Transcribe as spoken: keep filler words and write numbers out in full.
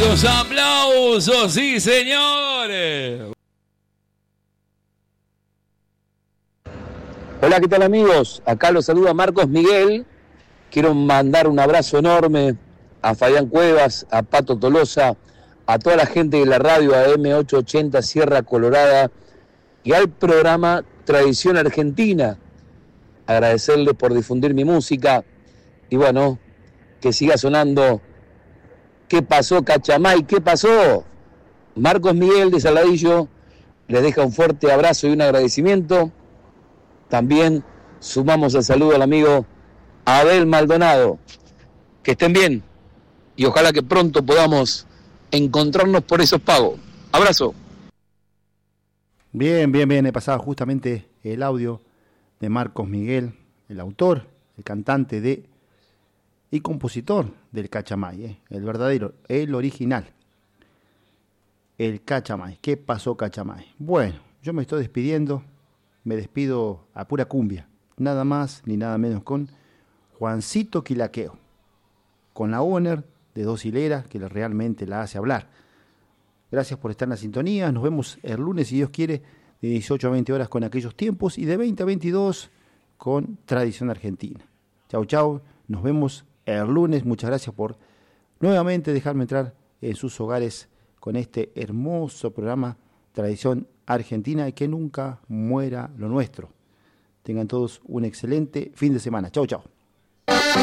Los aplausos, sí, señores. Hola, ¿qué tal, amigos? Acá los saluda Marcos Miguel. Quiero mandar un abrazo enorme a Fabián Cuevas, a Pato Tolosa, a toda la gente de la radio A M ochocientos ochenta Sierra Colorada y al programa Tradición Argentina. Agradecerles por difundir mi música y bueno, que siga sonando. ¿Qué pasó, Cachamay? ¿Qué pasó? Marcos Miguel de Saladillo les deja un fuerte abrazo y un agradecimiento. También sumamos el saludo al amigo Abel Maldonado. Que estén bien y ojalá que pronto podamos encontrarnos por esos pagos. Abrazo. Bien, bien, bien. He pasado justamente el audio de Marcos Miguel, el autor, el cantante de y compositor del Cachamay, ¿eh? El verdadero, el original. El Cachamay. ¿Qué pasó, Cachamay? Bueno, yo me estoy despidiendo. Me despido a pura cumbia. Nada más ni nada menos con Juancito Quilaqueo. Con la Owner de dos hileras que realmente la hace hablar. Gracias por estar en la sintonía. Nos vemos el lunes, si Dios quiere, de dieciocho a veinte horas con Aquellos Tiempos y de veinte a veintidós con Tradición Argentina. Chau, chau. Nos vemos el lunes. Muchas gracias por nuevamente dejarme entrar en sus hogares con este hermoso programa Tradición Argentina y que nunca muera lo nuestro. Tengan todos un excelente fin de semana. Chau, chau.